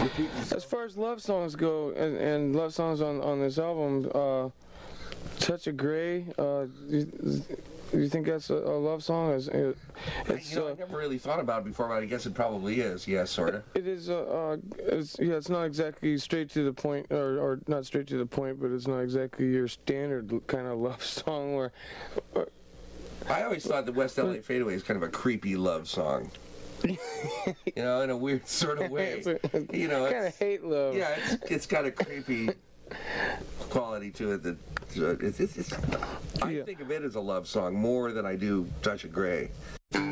As far as love songs go, and love songs on this album, Touch of Grey, you think that's a love song? I never really thought about it before, but I guess it probably is. Yeah, sort of. It is. It's not exactly straight to the point, or not straight to the point, but it's not exactly your standard kind of love song. Where I always thought the West LA Fadeaway is kind of a creepy love song. In a weird sort of way. Kind of hate love. Yeah, it's got a creepy quality to it that I think of it as a love song more than I do Touch of Grey.